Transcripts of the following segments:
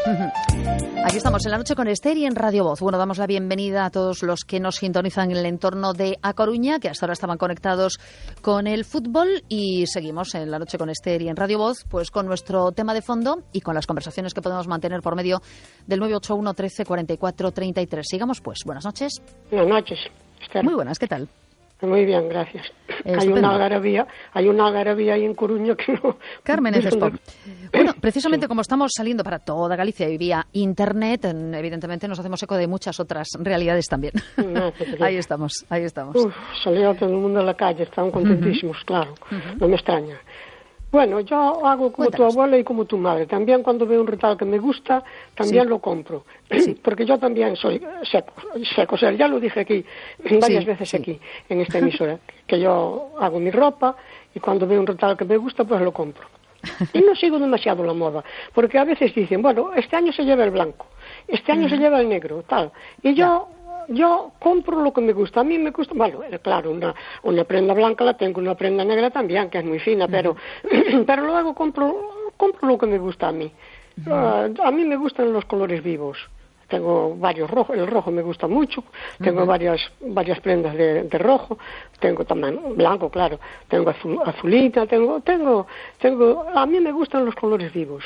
Aquí estamos en La Noche con Esther y en Radio Voz. Bueno, damos la bienvenida a todos los que nos sintonizan en el entorno de A Coruña, que hasta ahora estaban conectados con el fútbol, y seguimos en La Noche con Esther y en Radio Voz, pues con nuestro tema de fondo y con las conversaciones que podemos mantener por medio del 981 13 44 33. Sigamos pues. Buenas noches. Buenas noches, Esther. Muy buenas, ¿qué tal? Muy bien, gracias. Hay una algarabía ahí en Coruña que no... Carmen en Cespón. Bueno, precisamente como estamos saliendo para toda Galicia y vía Internet, evidentemente nos hacemos eco de muchas otras realidades también. Ahí estamos. Salió todo el mundo a la calle, estaban contentísimos, claro, no me extraña. Bueno, yo hago como tu abuela y como tu madre. También cuando veo un retal que me gusta, también lo compro. Sí. Porque yo también soy seco. O sea, ya lo dije aquí, varias veces aquí, en esta emisora, que yo hago mi ropa y cuando veo un retal que me gusta, pues lo compro. Y no sigo demasiado la moda, porque a veces dicen, bueno, este año se lleva el blanco, este año se lleva el negro, tal. Y yo compro lo que me gusta. A mí me gusta, bueno, claro, una prenda blanca la tengo, una prenda negra también, que es muy fina, pero luego compro lo que me gusta a mí. A mí me gustan los colores vivos. Tengo varios rojos, el rojo me gusta mucho, tengo varias prendas de rojo, tengo también blanco, claro, tengo azulita, tengo, a mí me gustan los colores vivos,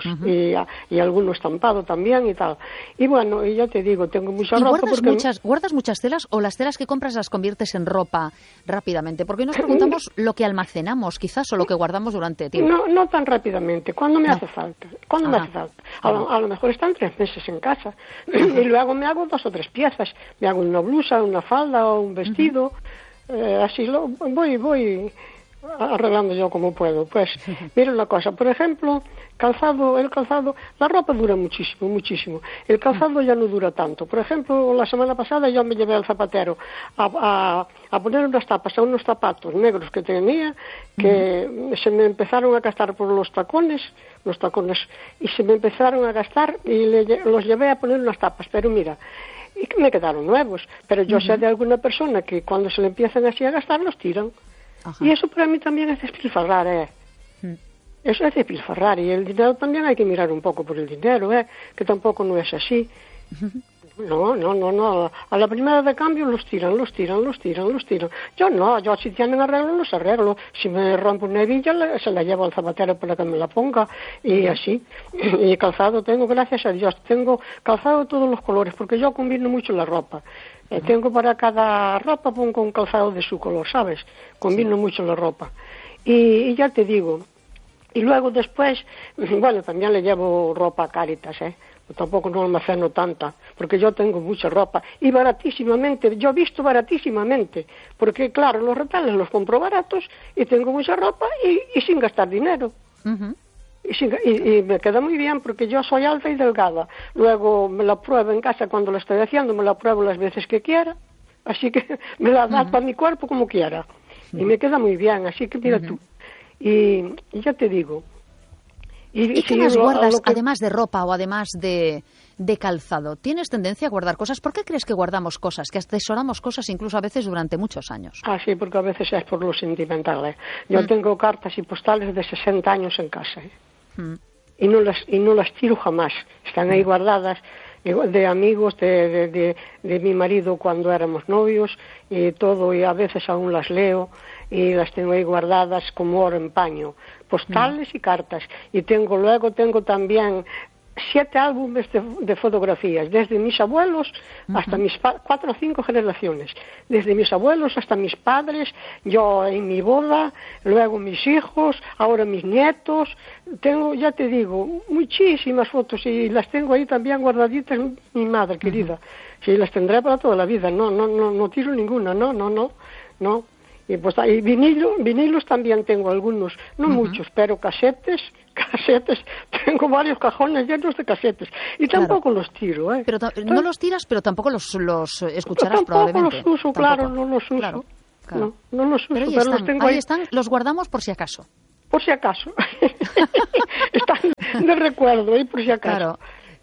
y alguno estampado también y tal. Y bueno, y ya te digo, tengo mucha ropa. ¿Guardas muchas telas o las telas que compras las conviertes en ropa rápidamente? Porque nos preguntamos lo que almacenamos quizás o lo que guardamos durante tiempo. No tan rápidamente, cuando me hace falta, a lo mejor están 3 meses en casa. Y luego me hago 2 o 3 piezas, me hago una blusa, una falda o un vestido, así voy arreglando yo como puedo. Pues mira una cosa, por ejemplo, el calzado, la ropa dura muchísimo, el calzado ya no dura tanto. Por ejemplo, la semana pasada yo me llevé al zapatero a poner unas tapas a unos zapatos negros que tenía, que se me empezaron a gastar por los tacones, y se me empezaron a gastar y los llevé a poner unas tapas, pero mira, y que me quedaron nuevos, pero yo sé de alguna persona que cuando se le empiezan así a gastar los tiran. Ajá. Y eso para mí también es despilfarrar, Eso es despilfarrar, y el dinero también hay que mirar un poco por el dinero, que tampoco no es así. No, a la primera de cambio los tiran. Yo si tienen arreglo, los arreglo. Si me rompo una hebilla, se la llevo al zapatero para que me la ponga, y así. Y calzado tengo, gracias a Dios, tengo calzado de todos los colores, porque yo combino mucho la ropa. Tengo para cada ropa, pongo un calzado de su color, ¿sabes? Combino mucho la ropa. Y ya te digo, y luego después, bueno, también le llevo ropa a Cáritas, Tampoco no almaceno tanta, porque yo tengo mucha ropa, y baratísimamente, yo he visto baratísimamente, porque claro, los retales los compro baratos, y tengo mucha ropa, y sin gastar dinero. Y me queda muy bien, porque yo soy alta y delgada. Luego me la pruebo en casa cuando la estoy haciendo, me la pruebo las veces que quiera, así que me la adapto a mi cuerpo como quiera. Y me queda muy bien, así que mira tú. Y ya te digo. ¿Y qué más guardas, además de ropa o además de calzado? ¿Tienes tendencia a guardar cosas? ¿Por qué crees que guardamos cosas, que atesoramos cosas incluso a veces durante muchos años? Sí, porque a veces es por lo sentimental. Yo tengo cartas y postales de 60 años en casa. Y no las tiro jamás. Están ahí guardadas, de amigos, de mi marido cuando éramos novios y todo, y a veces aún las leo y las tengo ahí guardadas como oro en paño, postales y cartas. Y tengo también 7 álbumes de fotografías, desde mis abuelos hasta mis 4 o 5 generaciones, desde mis abuelos hasta mis padres, yo en mi boda, luego mis hijos, ahora mis nietos. Tengo, ya te digo, muchísimas fotos, y las tengo ahí también guardaditas, mi madre querida. Sí, las tendré para toda la vida, no tiro ninguna, no. Y pues y vinilos también tengo algunos, no muchos, pero casetes, tengo varios cajones llenos de casetes, y tampoco los tiro, Pero no los tiras, pero tampoco los escucharás probablemente. Los uso, claro, no los uso. Claro. No los uso, pero los tengo ahí están, los guardamos por si acaso. Por si acaso. Están de recuerdo, por si acaso. Claro.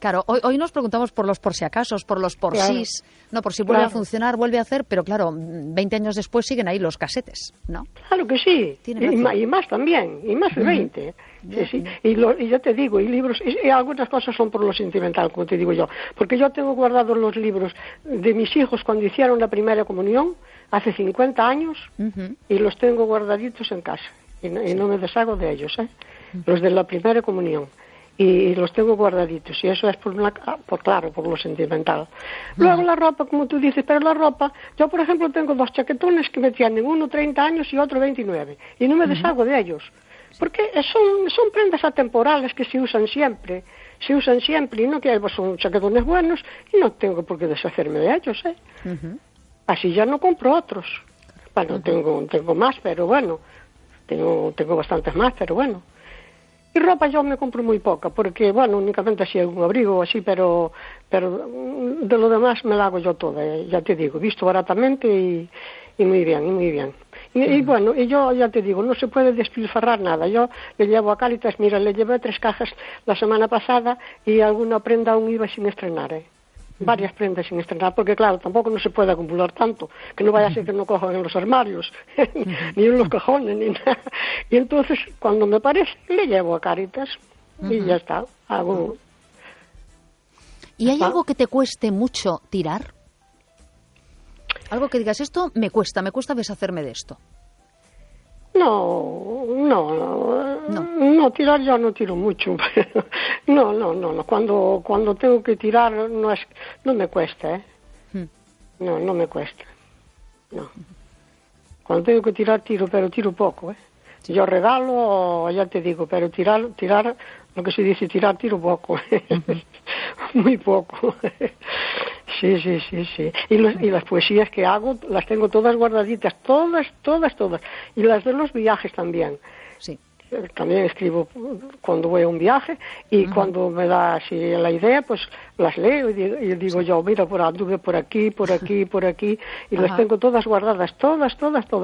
Claro, hoy nos preguntamos por los por si acasos, por los por sís, no por si vuelve a funcionar, vuelve a hacer, pero claro, 20 años después siguen ahí los casetes, ¿no? Claro que sí, y más también, y más de 20. Sí. Y yo te digo, y libros, y algunas cosas son por lo sentimental, como te digo yo, porque yo tengo guardados los libros de mis hijos cuando hicieron la primera comunión, hace 50 años, y los tengo guardaditos en casa, y no me deshago de ellos, los de la primera comunión. Y los tengo guardaditos, y eso es por lo sentimental. Luego la ropa, como tú dices, pero la ropa, yo por ejemplo tengo 2 chaquetones que me tienen, uno 30 años y otro 29, y no me deshago de ellos, porque son prendas atemporales que se usan siempre, y no que son chaquetones buenos, y no tengo por qué deshacerme de ellos, Así ya no compro otros. Bueno, tengo más, pero bueno, tengo bastantes más, pero bueno. Y ropa yo me compro muy poca, porque, bueno, únicamente así algún abrigo o así, pero de lo demás me la hago yo toda, ya te digo, visto baratamente y muy bien. Y bueno, y yo ya te digo, no se puede despilfarrar nada. Yo le llevo a Cáritas, mira, le llevé 3 cajas la semana pasada y alguna prenda aún iba sin estrenar, varias prendas sin estrenar, porque claro, tampoco no se puede acumular tanto, que no vaya a ser que no cojan en los armarios, ni en los cajones, ni nada. Y entonces, cuando me parece, le llevo a Cáritas y ya está, hago... ¿Y hay algo que te cueste mucho tirar? Algo que digas, esto me cuesta deshacerme de esto. No, tirar yo no tiro mucho. No. Cuando tengo que tirar no me cuesta, No me cuesta. No. Cuando tengo que tirar tiro, pero tiro poco, Yo regalo, ya te digo, pero tirar, lo que se dice tirar, tiro poco. Muy poco. Sí. Y las poesías que hago las tengo todas guardaditas, todas. Y las de los viajes también. Sí. También escribo cuando voy a un viaje y cuando me da así la idea, pues las leo y digo yo, mira, anduve por aquí y las tengo todas guardadas, todas.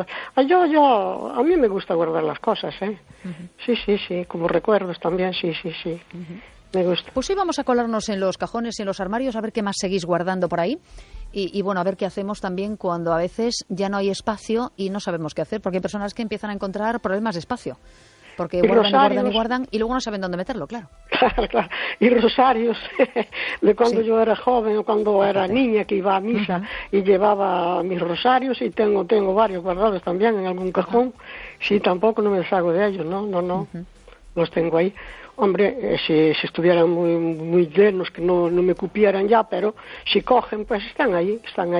A mí me gusta guardar las cosas, Sí, como recuerdos también, sí. Me gusta. Pues hoy vamos a colarnos en los cajones y en los armarios a ver qué más seguís guardando por ahí y bueno, a ver qué hacemos también cuando a veces ya no hay espacio y no sabemos qué hacer, porque hay personas que empiezan a encontrar problemas de espacio. Porque guardan y luego no saben dónde meterlo, claro. Claro. Y rosarios de cuando yo era joven o cuando era niña que iba a misa y llevaba mis rosarios y tengo varios guardados también en algún cajón. Sí, tampoco no me deshago de ellos, no. Los tengo ahí. Hombre, si estuvieran muy llenos que no me cupieran ya, pero si cogen, pues están ahí. Están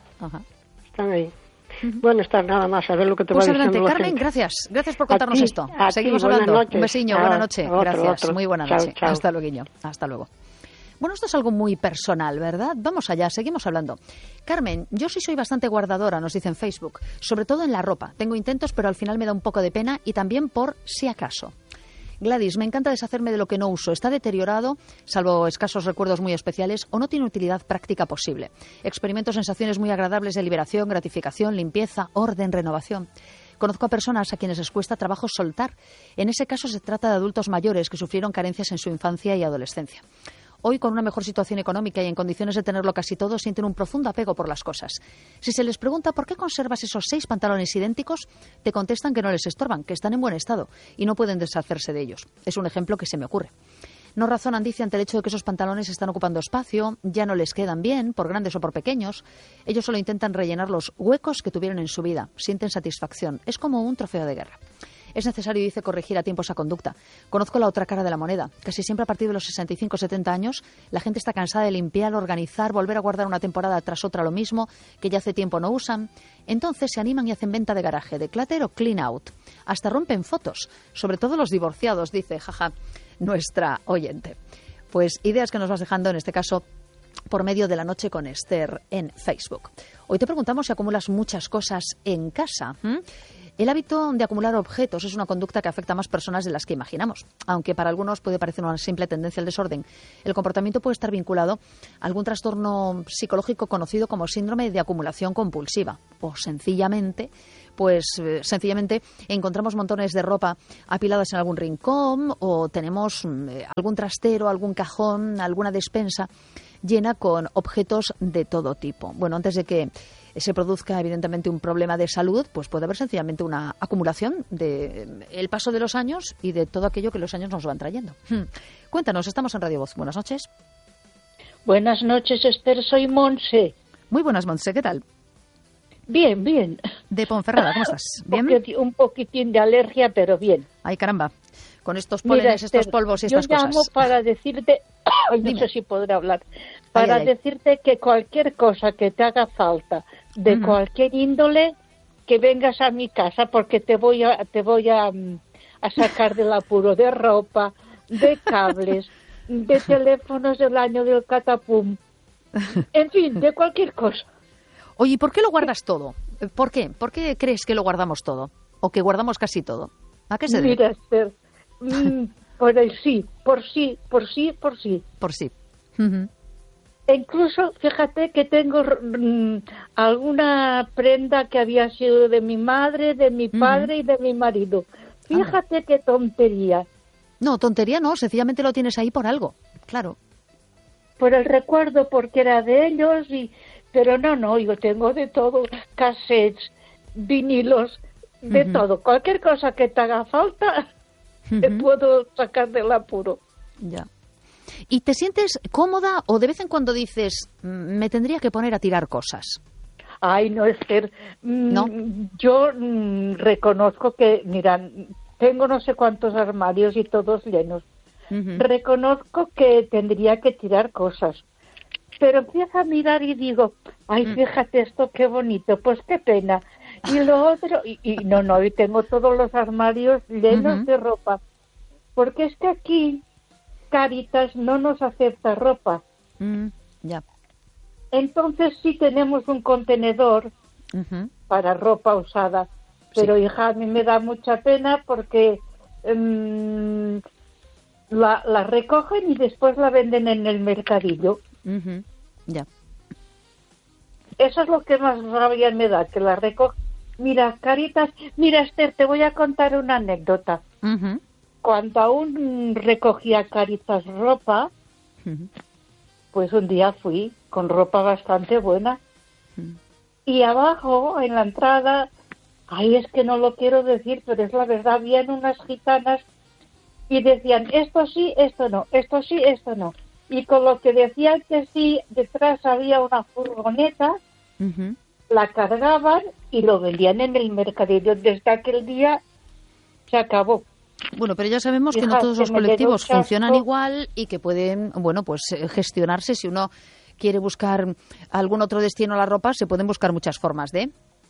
ahí. Bueno, está nada más, a ver lo que te va diciendo. Pues adelante, Carmen, gracias por contarnos esto. Seguimos hablando. Un besiño, buena noche. Gracias, muy buena noche. Chao. Hasta luego. Bueno, esto es algo muy personal, ¿verdad? Vamos allá, seguimos hablando. Carmen, yo sí soy bastante guardadora, nos dice en Facebook, sobre todo en la ropa. Tengo intentos, pero al final me da un poco de pena y también por si acaso. Gladys, me encanta deshacerme de lo que no uso. Está deteriorado, salvo escasos recuerdos muy especiales, o no tiene utilidad práctica posible. Experimento sensaciones muy agradables de liberación, gratificación, limpieza, orden, renovación. Conozco a personas a quienes les cuesta trabajo soltar. En ese caso se trata de adultos mayores que sufrieron carencias en su infancia y adolescencia. Hoy, con una mejor situación económica y en condiciones de tenerlo casi todo, sienten un profundo apego por las cosas. Si se les pregunta por qué conservas esos 6 pantalones idénticos, te contestan que no les estorban, que están en buen estado y no pueden deshacerse de ellos. Es un ejemplo que se me ocurre. No razonan, dice, ante el hecho de que esos pantalones están ocupando espacio, ya no les quedan bien, por grandes o por pequeños. Ellos solo intentan rellenar los huecos que tuvieron en su vida. Sienten satisfacción. Es como un trofeo de guerra. Es necesario, dice, corregir a tiempo esa conducta. Conozco la otra cara de la moneda. Casi siempre a partir de los 65 o 70 años, la gente está cansada de limpiar, organizar, volver a guardar una temporada tras otra lo mismo, que ya hace tiempo no usan. Entonces se animan y hacen venta de garaje, de clutter o clean out. Hasta rompen fotos, sobre todo los divorciados, dice, nuestra oyente. Pues ideas que nos vas dejando, en este caso, por medio de La Noche con Esther en Facebook. Hoy te preguntamos si acumulas muchas cosas en casa. El hábito de acumular objetos es una conducta que afecta a más personas de las que imaginamos. Aunque para algunos puede parecer una simple tendencia al desorden, el comportamiento puede estar vinculado a algún trastorno psicológico conocido como síndrome de acumulación compulsiva. O sencillamente encontramos montones de ropa apiladas en algún rincón o tenemos algún trastero, algún cajón, alguna despensa llena con objetos de todo tipo. Bueno, antes de que se produzca evidentemente un problema de salud, pues puede haber sencillamente una acumulación de el paso de los años y de todo aquello que los años nos van trayendo. Cuéntanos, estamos en Radio Voz. Buenas noches. Buenas noches, Esther, soy Monse. Muy buenas, Monse, ¿qué tal? Bien, bien. De Ponferrada, ¿cómo estás? ¿Bien? Un poquitín de alergia, pero bien. Ay, caramba, con estos pólenes, estos polvos y estas cosas. Yo llamo para decirte, no sé si podré hablar, para decirte que cualquier cosa que te haga falta, de cualquier índole, que vengas a mi casa, porque te voy a sacar del apuro de ropa, de cables, de teléfonos del año del catapum, en fin, de cualquier cosa. Oye, ¿y por qué lo guardas todo? ¿Por qué? ¿Por qué crees que lo guardamos todo? ¿O que guardamos casi todo? ¿A qué se debe? Mira, Esther, por sí. Por sí. E incluso, fíjate que tengo alguna prenda que había sido de mi madre, de mi padre y de mi marido. Fíjate qué tontería. No, tontería no, sencillamente lo tienes ahí por algo, claro. Por el recuerdo, porque era de ellos, pero no, yo tengo de todo, cassettes, vinilos, de todo. Cualquier cosa que te haga falta, te puedo sacar del apuro. Ya. ¿Y te sientes cómoda o de vez en cuando dices, me tendría que poner a tirar cosas? Ay, no, Esther. ¿No? Yo reconozco que, mira, tengo no sé cuántos armarios y todos llenos. Reconozco que tendría que tirar cosas. Pero empiezo a mirar y digo, ay, fíjate esto, qué bonito, pues qué pena. Y lo otro, y tengo todos los armarios llenos de ropa. Porque es que aquí Cáritas no nos acepta ropa. Ya. Entonces sí tenemos un contenedor para ropa usada. Pero hija, a mí me da mucha pena porque la recogen y después la venden en el mercadillo. Ya. Eso es lo que más rabia me da, que la recogen. Mira, Cáritas, mira, Esther, te voy a contar una anécdota. Cuando aún recogía Cáritas ropa, pues un día fui con ropa bastante buena. Y abajo, en la entrada, ay, es que no lo quiero decir, pero es la verdad, habían unas gitanas y decían, esto sí, esto no, esto sí, esto no. Y con lo que decían que sí, detrás había una furgoneta, la cargaban y lo vendían en el mercadillo. Desde aquel día se acabó. Bueno, pero ya sabemos que no todos los colectivos funcionan igual y que pueden, bueno, pues gestionarse. Si uno quiere buscar algún otro destino a la ropa, se pueden buscar muchas formas de...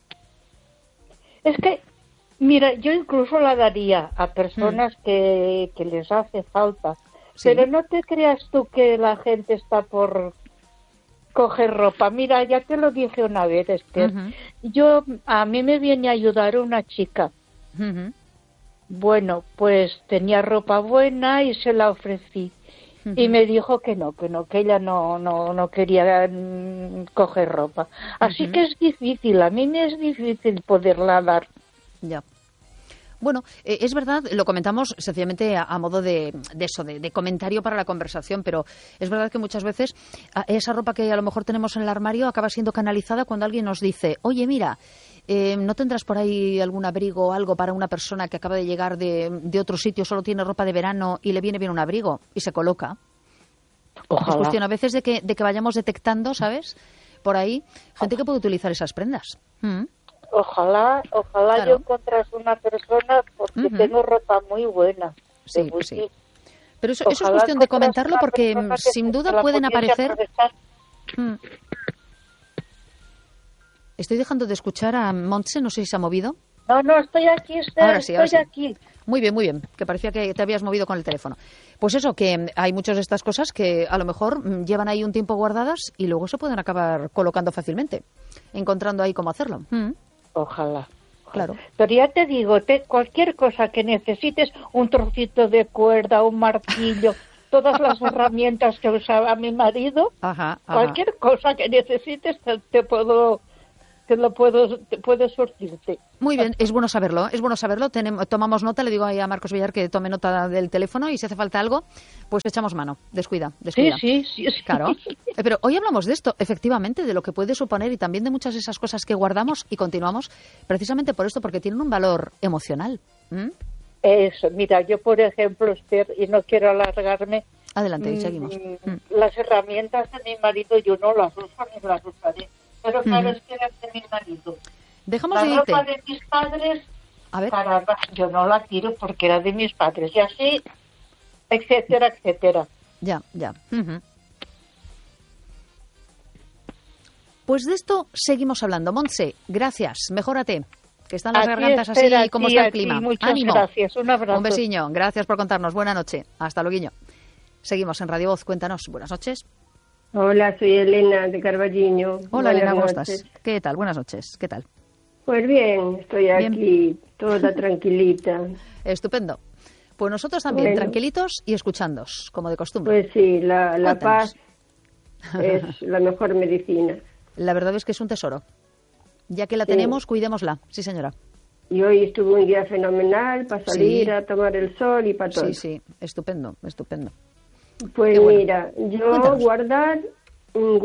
Es que, mira, yo incluso la daría a personas que les hace falta. Sí. Pero no te creas tú que la gente está por coger ropa. Mira, ya te lo dije una vez, Esther. A mí me viene a ayudar una chica. Bueno, pues tenía ropa buena y se la ofrecí. Y me dijo que ella no quería coger ropa. Así que es difícil, a mí me es difícil poderla dar. Ya. Bueno, es verdad, lo comentamos sencillamente a modo de comentario para la conversación, pero es verdad que muchas veces esa ropa que a lo mejor tenemos en el armario acaba siendo canalizada cuando alguien nos dice, oye, mira, ¿no tendrás por ahí algún abrigo o algo para una persona que acaba de llegar de otro sitio, solo tiene ropa de verano y le viene bien un abrigo? Y se coloca. Ojalá. Es cuestión a veces de que vayamos detectando, ¿sabes? Por ahí, gente que puede utilizar esas prendas. Ojalá claro. Yo encontrase una persona porque tengo ropa muy buena. Sí. Pero eso es cuestión de comentarlo porque sin duda pueden aparecer... Estoy dejando de escuchar a Montse, no sé si se ha movido. No, estoy aquí, ahora sí. aquí. Muy bien, que parecía que te habías movido con el teléfono. Pues eso, que hay muchas de estas cosas que a lo mejor llevan ahí un tiempo guardadas y luego se pueden acabar colocando fácilmente, encontrando ahí cómo hacerlo. Ojalá. Claro. Pero ya te digo, cualquier cosa que necesites, un trocito de cuerda, un martillo, todas las herramientas que usaba mi marido, cualquier cosa que necesites te puedo surtirte. Muy bien, es bueno saberlo. Tomamos nota, le digo ahí a Marcos Villar que tome nota del teléfono y si hace falta algo, pues echamos mano. Descuida. Sí. Claro. Pero hoy hablamos de esto, efectivamente, de lo que puede suponer y también de muchas de esas cosas que guardamos y continuamos precisamente por esto, porque tienen un valor emocional. Eso, mira, yo por ejemplo, Esther, y no quiero alargarme. Adelante, y seguimos. Las herramientas de mi marido yo no las uso ni las usaré. Pero claro, es que eran de mi marido. Dejamos la de irte. ropa de mis padres, a ver. Caramba, yo no la tiro porque era de mis padres. Y así, etcétera, etcétera. Ya. Pues de esto seguimos hablando. Montse, gracias. Mejórate. Que están las gargantas así como está el clima. Ánimo. Gracias. Un abrazo. Un besiño. Gracias por contarnos. Buena noche. Hasta luego. Seguimos en Radio Voz. Cuéntanos. Buenas noches. Hola, soy Elena de Carballiño. Hola, Elena, ¿cómo estás? ¿Qué tal? Buenas noches. ¿Qué tal? Pues bien, estoy aquí toda tranquilita. Estupendo. Pues nosotros también, tranquilitos y escuchándos, como de costumbre. Pues sí, la paz es la mejor medicina. La verdad es que es un tesoro. Ya que la tenemos, cuidémosla. Sí, señora. Y hoy estuvo un día fenomenal para salir a tomar el sol y para todo. Sí, estupendo. Pues mira, yo guardar